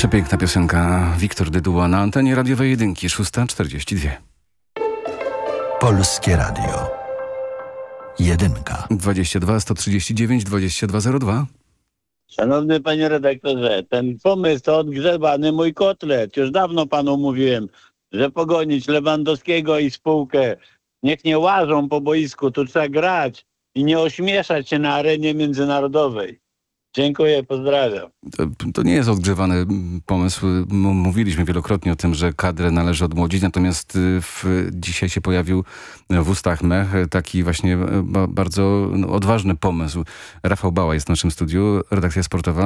Przepiękna piosenka Wiktor Dyduła na antenie radiowej jedynki, 6:42. Polskie Radio. Jedynka. 22 139 2202. Szanowny panie redaktorze, ten pomysł to odgrzebany mój kotlet. Już dawno panu mówiłem, że pogonić Lewandowskiego i spółkę. Niech nie łażą po boisku, tu trzeba grać i nie ośmieszać się na arenie międzynarodowej. Dziękuję, pozdrawiam. To nie jest odgrzewany pomysł. Mówiliśmy wielokrotnie o tym, że kadrę należy odmłodzić, natomiast dzisiaj się pojawił w ustach mech taki właśnie bardzo odważny pomysł. Rafał Bała jest w naszym studiu, redakcja sportowa.